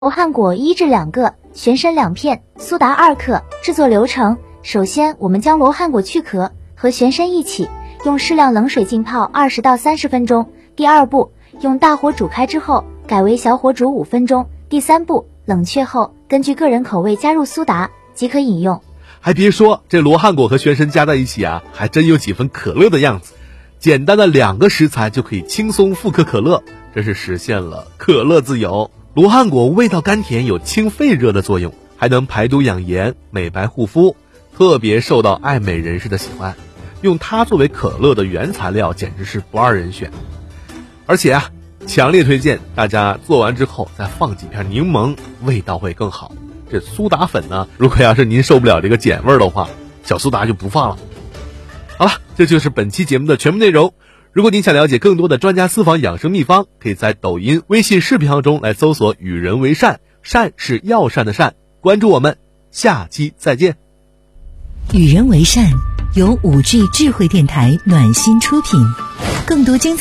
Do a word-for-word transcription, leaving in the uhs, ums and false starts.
罗汉果一至两个，玄参两片，苏打二克。制作流程：首先，我们将罗汉果去壳，和玄参一起用适量冷水浸泡二十到三十分钟。第二步，用大火煮开之后，改为小火煮五分钟。第三步，冷却后，根据个人口味加入苏打即可饮用。 还别说，这罗汉果和玄参加在一起啊，还真有几分可乐的样子。简单的两个食材就可以轻松复刻可乐，真是实现了可乐自由。罗汉果味道甘甜，有清肺热的作用，还能排毒养颜、美白护肤，特别受到爱美人士的喜欢。用它作为可乐的原材料，简直是不二人选。而且啊，强烈推荐大家做完之后再放几片柠檬，味道会更好。这苏打粉呢，如果要是您受不了这个碱味的话，小苏打就不放了。好了，这就是本期节目的全部内容。如果您想了解更多的专家私房养生秘方，可以在抖音、微信视频号中来搜索与人为善，善是药膳的善，关注我们，下期再见。 与人为善由五 G 智慧电台暖心出品，更多精彩